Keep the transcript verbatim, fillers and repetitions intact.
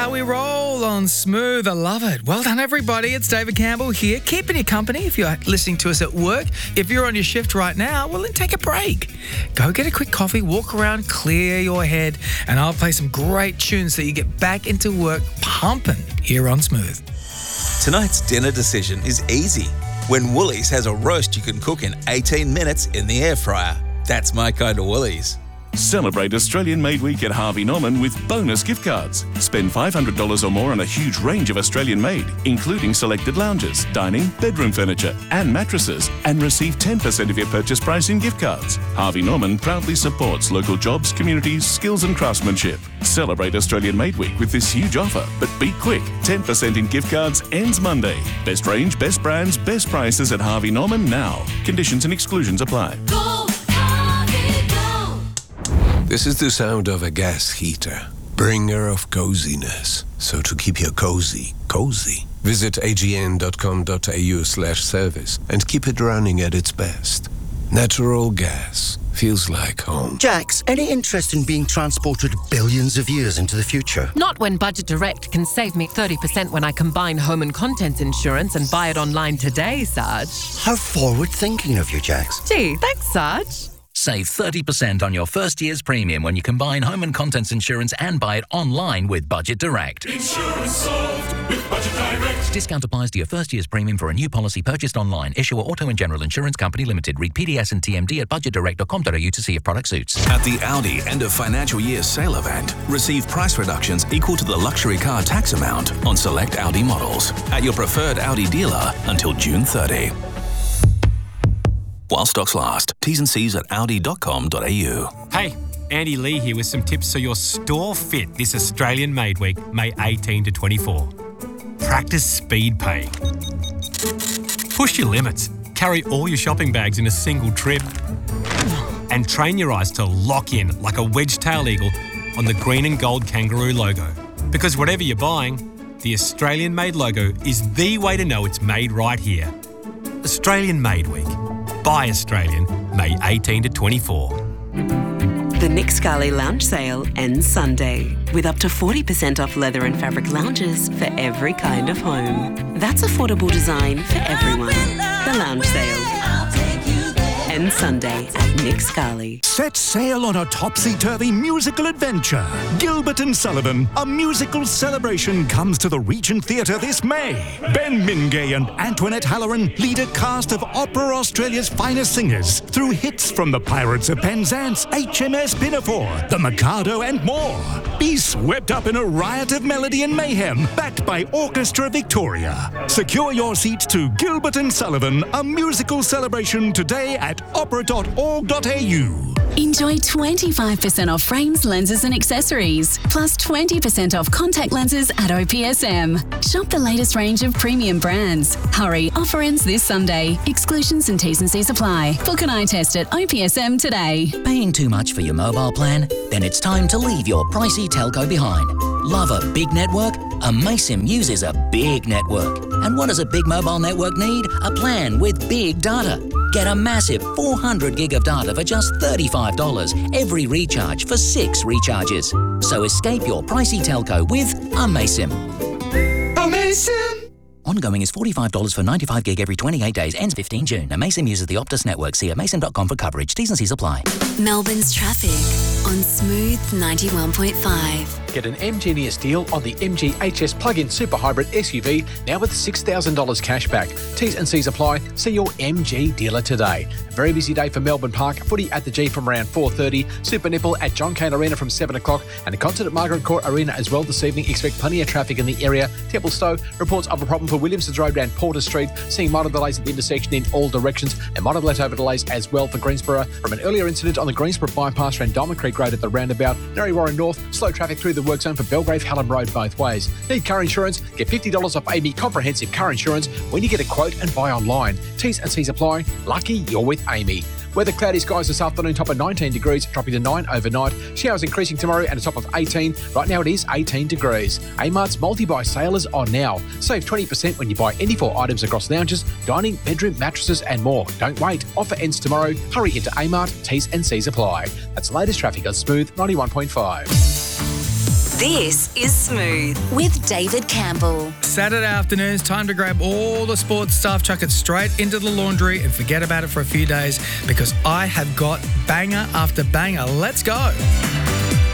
How we roll on Smooth. I love it. Well done, everybody. It's David Campbell here, keeping you company if you're listening to us at work. If you're on your shift right now, well, then take a break. Go get a quick coffee, walk around, clear your head, and I'll play some great tunes so you get back into work pumping here on Smooth. Tonight's dinner decision is easy. When Woolies has a roast you can cook in eighteen minutes in the air fryer. That's my kind of Woolies. Celebrate Australian Made Week at Harvey Norman with bonus gift cards. Spend five hundred dollars or more on a huge range of Australian made, including selected lounges, dining, bedroom furniture and mattresses, and receive ten percent of your purchase price in gift cards. Harvey Norman proudly supports local jobs, communities, skills and craftsmanship. Celebrate Australian Made Week with this huge offer, but be quick. ten percent in gift cards ends Monday. Best range, best brands, best prices at Harvey Norman now. Conditions and exclusions apply. Go, Harvey, go. This is the sound of a gas heater, bringer of coziness. So to keep your cozy, cozy, visit agn.com.au slash service and keep it running at its best. Natural gas feels like home. Jax, any interest in being transported billions of years into the future? Not when Budget Direct can save me thirty percent when I combine home and contents insurance and buy it online today, Sarge. How forward-thinking of you, Jax. Gee, thanks, Sarge. Save thirty percent on your first year's premium when you combine home and contents insurance and buy it online with Budget Direct. Insurance solved with Budget Direct. Discount applies to your first year's premium for a new policy purchased online. Issuer Auto and General Insurance Company Limited. Read P D S and T M D at budget direct dot com dot a u to see if product suits. At the Audi end of financial year sale event, receive price reductions equal to the luxury car tax amount on select Audi models at your preferred Audi dealer until June thirtieth. While stocks last. T's and C's at audi dot com dot a u. Hey, Andy Lee here with some tips so your store fit this Australian Made Week, May eighteenth to twenty-fourth. Practice speed pay. Push your limits. Carry all your shopping bags in a single trip. And train your eyes to lock in like a wedge-tailed eagle on the green and gold kangaroo logo. Because whatever you're buying, the Australian Made logo is the way to know it's made right here. Australian Made Week. Buy Australian, May eighteenth to twenty-fourth. The Nick Scali Lounge Sale ends Sunday with up to forty percent off leather and fabric lounges for every kind of home. That's affordable design for everyone. The Lounge Sale ends Sunday at Nick Scali. Set sail on a topsy-turvy musical adventure. Gilbert and Sullivan, a musical celebration, comes to the Regent Theatre this May. Ben Mingay and Antoinette Halloran lead a cast of Opera Australia's finest singers through hits from the Pirates of Penzance, H M S Pinafore, The Mikado and more. Be swept up in a riot of melody and mayhem, backed by Orchestra Victoria. Secure your seats to Gilbert and Sullivan, a musical celebration today at opera dot org dot a u. Enjoy twenty-five percent off frames, lenses and accessories, plus twenty percent off contact lenses at O P S M. Shop the latest range of premium brands. Hurry, offer ends this Sunday. Exclusions and T's and C's apply. Book an eye test at O P S M today. Paying too much for your mobile plan? Then it's time to leave your pricey telco behind. Love a big network? Amaysim uses a big network. And what does a big mobile network need? A plan with big data. Get a massive four hundred gig of data for just thirty-five dollars every recharge for six recharges. So escape your pricey telco with Amaysim. Amaysim! Ongoing is forty-five dollars for ninety-five gig every twenty-eight days. Ends fifteenth June. Amaysim uses the Optus network. See amaysim dot com for coverage. T's and C's apply. Melbourne's traffic on Smooth ninety-one point five. Get an M Genius deal on the M G H S plug-in super hybrid S U V now with six thousand dollars cash back. T's and C's apply. See your M G dealer today. A very busy day for Melbourne Park. Footy at the G from around four thirty. Super Nipple at John Cain Arena from seven o'clock. And a concert at Margaret Court Arena as well this evening. Expect plenty of traffic in the area. Templestowe reports of a problem for Williamson's Road around Porter Street. Seeing minor delays at the intersection in all directions. And minor left-over delays as well for Greensboro from an earlier incident on the Greensboro bypass around Diamond Creek Road at the roundabout. Narry Warren North. Slow traffic through the work zone for Belgrave Hallam Road both ways. Need car insurance? Get fifty dollars off Amy Comprehensive Car Insurance when you get a quote and buy online. T's and C's apply. Lucky you're with Amy. Weather cloudy skies this afternoon, top of nineteen degrees, dropping to nine overnight. Showers increasing tomorrow and a top of eighteen. Right now it is eighteen degrees. Amart's multi-buy sale is on now. Save twenty percent when you buy any four items across lounges, dining, bedroom, mattresses and more. Don't wait. Offer ends tomorrow. Hurry into Amart. T's and C's apply. That's the latest traffic on Smooth ninety-one point five. This is Smooth with David Campbell. Saturday afternoons, time to grab all the sports stuff, chuck it straight into the laundry and forget about it for a few days because I have got banger after banger. Let's go.